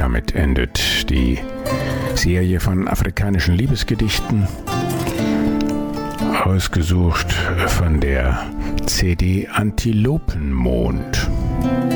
damit endet die Serie von afrikanischen Liebesgedichten, ausgesucht von der CD Antilopenmond.